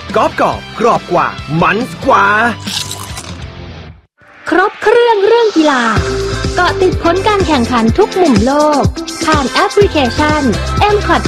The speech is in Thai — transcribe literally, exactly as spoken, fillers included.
กรอบกรอบกรอบกว่ามันกว่าครบเครื่องเรื่องกีฬาเกาะติดผลการแข่งขันทุกมุมโลกผ่านแอปพลิเคชัน เอ็ม คอท